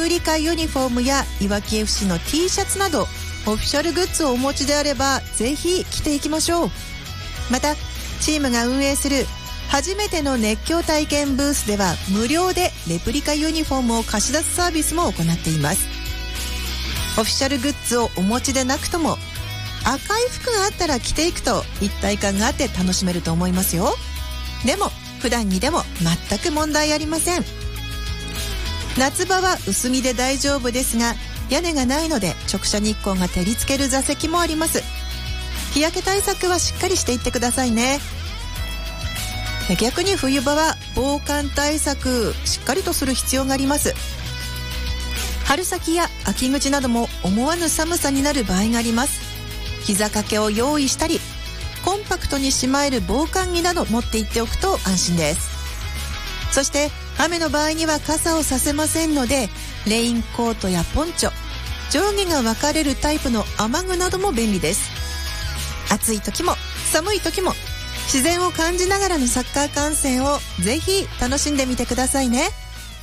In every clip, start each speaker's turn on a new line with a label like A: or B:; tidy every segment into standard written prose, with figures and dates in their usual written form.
A: プリカユニフォームやいわき FC の T シャツなどオフィシャルグッズをお持ちであればぜひ着ていきましょう。またチームが運営する初めての熱狂体験ブースでは無料でレプリカユニフォームを貸し出すサービスも行っています。オフィシャルグッズをお持ちでなくとも赤い服があったら着ていくと一体感があって楽しめると思いますよ。でも普段着でも全く問題ありません。夏場は薄着で大丈夫ですが屋根がないので直射日光が照りつける座席もあります。日焼け対策はしっかりしていってくださいね。逆に冬場は防寒対策しっかりとする必要があります。春先や秋口なども思わぬ寒さになる場合があります。膝掛けを用意したりコンパクトにしまえる防寒着など持って行っておくと安心です。そして雨の場合には傘をさせませんのでレインコートやポンチョ、上下が分かれるタイプの雨具なども便利です。暑い時も寒い時も自然を感じながらのサッカー観戦をぜひ楽しんでみてくださいね。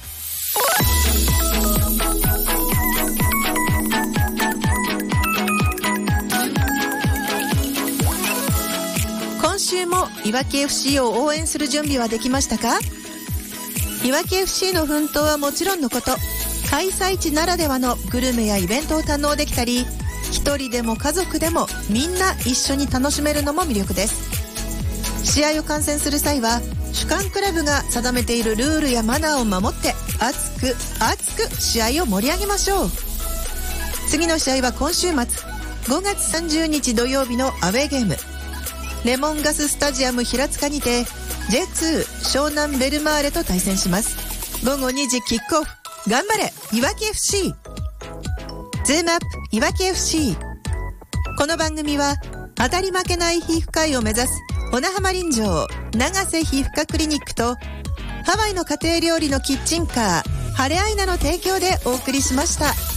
A: 今週もいわき FC を応援する準備はできましたか？いわき FC の奮闘はもちろんのこと、開催地ならではのグルメやイベントを堪能できたり、一人でも家族でもみんな一緒に楽しめるのも魅力です。試合を観戦する際は主管クラブが定めているルールやマナーを守って熱く試合を盛り上げましょう。次の試合は今週末5月30日土曜日のアウェーゲーム、レモンガススタジアム平塚にて J2 湘南ベルマーレと対戦します。午後2時キックオフ、頑張れいわき FC。 ズームアップいわき FC。 この番組は当たり負けない皮膚科医を目指す小名浜臨場長瀬皮膚科クリニックとハワイの家庭料理のキッチンカーハレアイナの提供でお送りしました。